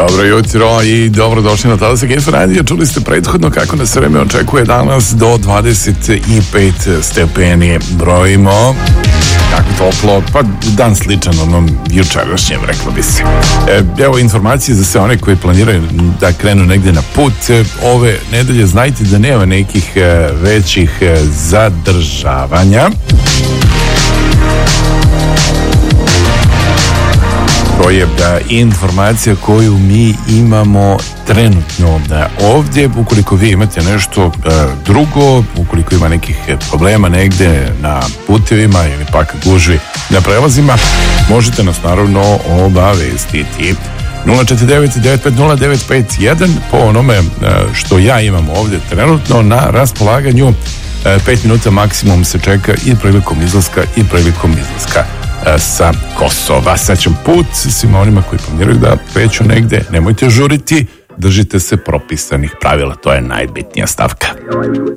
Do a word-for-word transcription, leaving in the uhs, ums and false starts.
Dobro jutro i dobrodošli na Talasak F M Radio. Čuli ste prethodno kako nas vreme očekuje danas do dvadeset pet stepeni. Brojimo kako toplo, pa dan sličan onom jučerašnjem, reklo bi se. E, evo informacije za sve one koji planiraju da krenu negdje na put. E, ove nedelje znajte da nema nekih e, većih e, zadržavanja. To je da informacija koju mi imamo trenutno da ovdje. Ukoliko vi imate nešto uh, drugo, ukoliko ima nekih problema negdje na putevima ili pak gužvi na prelazima, možete nas naravno obavestiti. nula četiri devet devet pet nula devet pet jedan po onome uh, što ja imam ovdje trenutno na raspolaganju. Uh, pet minuta maksimum se čeka i prilikom izlaska i prilikom izlaska sa Kosova. Srećan put svima onima koji planiraju da peću negde, nemojte žuriti, držite se propisanih pravila, to je najbitnija stavka.